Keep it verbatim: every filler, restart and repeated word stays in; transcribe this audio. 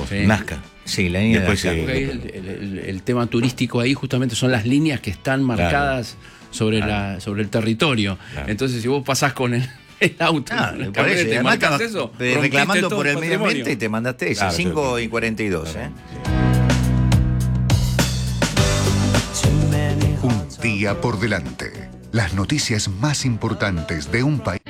vos, Sí. Nazca. Sí, la línea Después de se- Nazca. Porque ahí el, el- el- el tema turístico ahí justamente son las líneas que están marcadas sobre, Claro. la, sobre el territorio. Claro. Entonces, si vos pasás con el, el auto, Ah, en la por camioneta eso, y además marcás estaba, eso, eh, rompiste reclamando todo por el medio patrimonio. ambiente y te mandaste esa, Claro, cinco sí. y cuarenta y dos. ¿eh? Un día por delante. Las noticias más importantes de un país.